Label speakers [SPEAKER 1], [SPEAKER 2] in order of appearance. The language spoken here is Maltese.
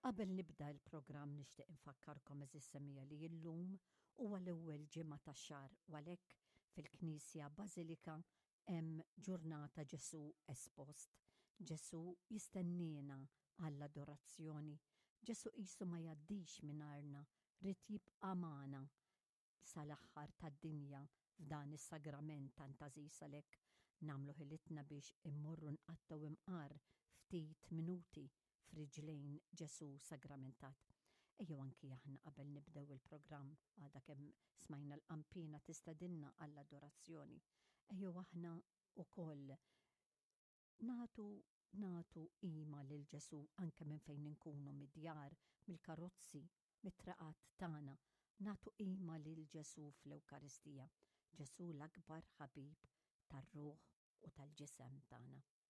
[SPEAKER 1] Qabel nibda l-programm nixtieq infakkarkom eżis semija li llum huwa l-ewwel ġimgħa tax-xahar u għalhekk fil-Knisja Bażilika hemm ġurnata Ġesu espost. Ġesu jistennina għall-adorazzjoni. Ġesu qisu ma jgħaddix mingħajrna, rid jibqa' magħna sal-aħħar tad-dinja f'dan is-sagrament tant għażiż għalhekk nagħmlu ħilitna biex immorru nqattaw imqarr ftit minuti f'riġlejn Ġesu sagramentat. Ejjew anki aħna qabel nibdew il-programm għadha kemm smajna l-qampina tistedinna għall-adorazzjoni. Ejjew aħna wkoll nagħtu qima lil Ġesu anke minn fejn inkunu mid-djar, mill-karozzi, mit-traqat tagħna. Nagħtu qima lil Ġesu fl-Ewkaristija. Ġesu l-akbar ħabib tar-ruħ u tal-ġisem tagħna.